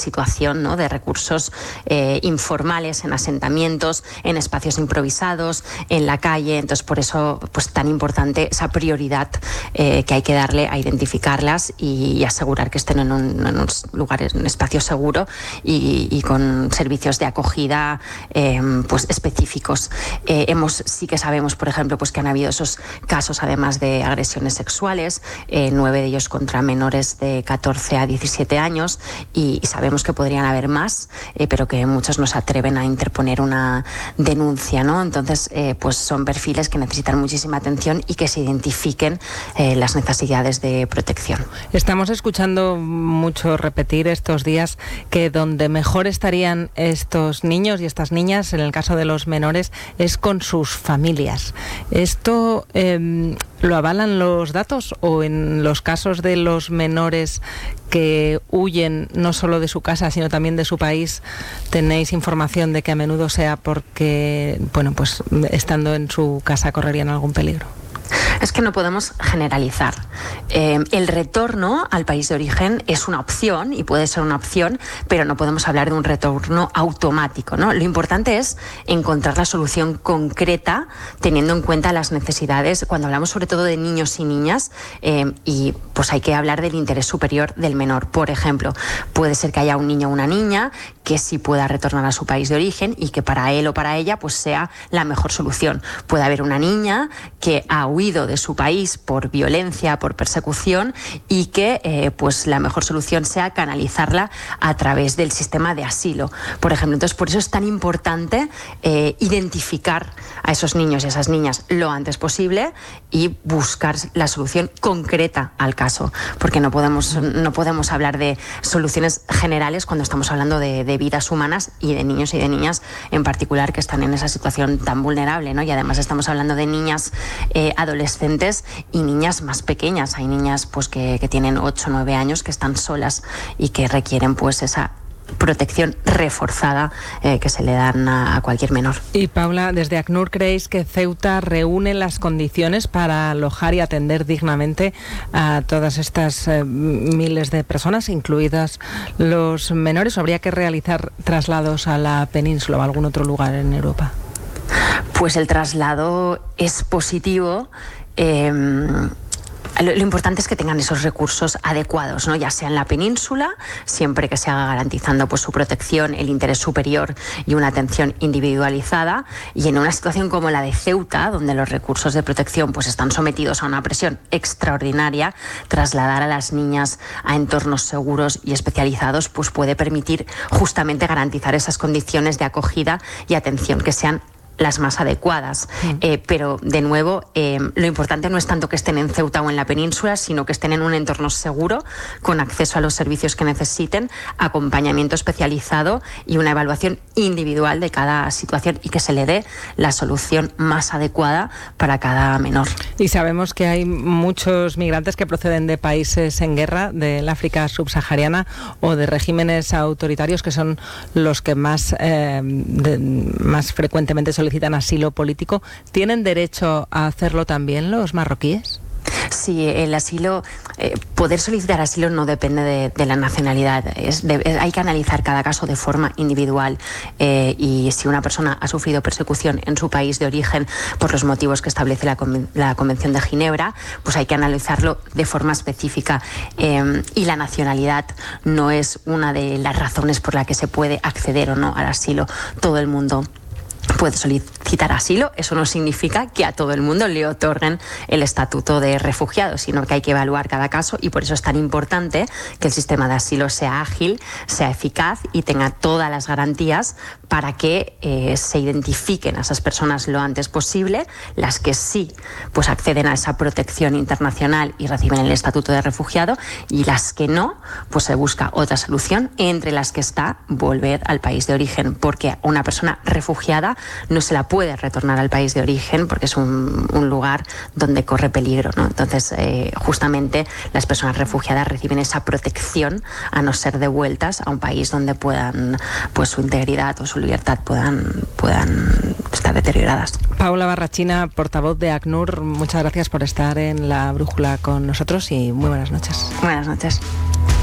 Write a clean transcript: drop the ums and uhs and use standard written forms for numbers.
situación, ¿no?, de recursos informales en asentamientos, en espacios improvisados, en la calle. Entonces, por eso, pues tan importante esa prioridad que hay que darle a identificarlas y asegurar que estén en un lugar, en un espacio seguro y con servicios de acogida pues específicos. Sí que sabemos, por ejemplo, pues que han habido esos casos, además de agresiones sexuales, 9 de ellos contra menores de 14 a 17 años, y sabemos que podrían haber más, pero que muchos no se atreven a interponer una denuncia, ¿no? Entonces, pues son perfiles que necesitan muchísima atención y que se identifiquen las necesidades de protección. Estamos escuchando mucho repetir estos días que donde mejor estarían estos niños y estas niñas, en el caso de los menores, es con sus familias. ¿Esto lo avalan los datos, o en los casos de los menores que huyen no solo de su casa sino también de su país, tenéis información de que a menudo sea porque, bueno, pues estando en su casa correrían algún peligro? Es que no podemos generalizar. El retorno al país de origen es una opción y puede ser una opción, pero no podemos hablar de un retorno automático, ¿no? Lo importante es encontrar la solución concreta teniendo en cuenta las necesidades. Cuando hablamos sobre todo de niños y niñas, y pues hay que hablar del interés superior del menor. Por ejemplo, puede ser que haya un niño o una niña que sí pueda retornar a su país de origen y que para él o para ella pues sea la mejor solución. Puede haber una niña que ha huido de su país por violencia, por persecución, y que pues la mejor solución sea canalizarla a través del sistema de asilo, por ejemplo. Entonces, por eso es tan importante identificar a esos niños y a esas niñas lo antes posible y buscar la solución concreta al caso, porque no podemos hablar de soluciones generales cuando estamos hablando de vidas humanas y de niños y de niñas en particular que están en esa situación tan vulnerable, ¿no? Y además estamos hablando de niñas adolescentes y niñas más pequeñas. Hay niñas pues que tienen 8 o 9 años que están solas y que requieren pues esa protección reforzada que se le dan a cualquier menor. Y Paula, desde ACNUR, ¿creéis que Ceuta reúne las condiciones para alojar y atender dignamente a todas estas miles de personas, incluidas los menores, o habría que realizar traslados a la península o a algún otro lugar en Europa? Pues el traslado es positivo. Lo importante es que tengan esos recursos adecuados, ¿no? Ya sea en la península, siempre que se haga garantizando pues su protección, el interés superior y una atención individualizada, y en una situación como la de Ceuta, donde los recursos de protección pues están sometidos a una presión extraordinaria, trasladar a las niñas a entornos seguros y especializados pues puede permitir justamente garantizar esas condiciones de acogida y atención que sean las más adecuadas. Pero, de nuevo, lo importante no es tanto que estén en Ceuta o en la península, sino que estén en un entorno seguro, con acceso a los servicios que necesiten, acompañamiento especializado y una evaluación individual de cada situación, y que se le dé la solución más adecuada para cada menor. Y sabemos que hay muchos migrantes que proceden de países en guerra, del África subsahariana o de regímenes autoritarios, que son los que más frecuentemente solicitan asilo político. ¿Tienen derecho a hacerlo también los marroquíes? Sí, el asilo, poder solicitar asilo no depende de la nacionalidad. Hay que analizar cada caso de forma individual, y si una persona ha sufrido persecución en su país de origen por los motivos que establece la Convención de Ginebra, pues hay que analizarlo de forma específica, y la nacionalidad no es una de las razones por la que se puede acceder o no al asilo. Todo el mundo puede solicitar asilo. Eso no significa que a todo el mundo le otorguen el estatuto de refugiado, sino que hay que evaluar cada caso, y por eso es tan importante que el sistema de asilo sea ágil, sea eficaz y tenga todas las garantías para que se identifiquen a esas personas lo antes posible, las que sí pues acceden a esa protección internacional y reciben el estatuto de refugiado, y las que no, pues se busca otra solución, entre las que está volver al país de origen, porque a una persona refugiada no se la puede retornar al país de origen porque es un lugar donde corre peligro, ¿no? Entonces, justamente las personas refugiadas reciben esa protección a no ser devueltas a un país donde puedan, pues su integridad o su libertad puedan estar deterioradas. Paula Barrachina, portavoz de ACNUR, muchas gracias por estar en La Brújula con nosotros y muy buenas noches. Buenas noches.